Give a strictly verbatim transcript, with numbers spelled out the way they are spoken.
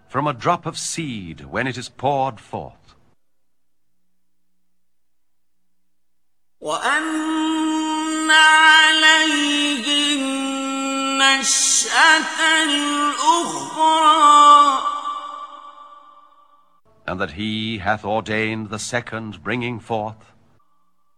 from a drop of seed when it is poured forth. وَأَنَّ عَلَيْهِ النَّشْأَةَ الْأُخْرَى, and that he hath ordained the second bringing forth,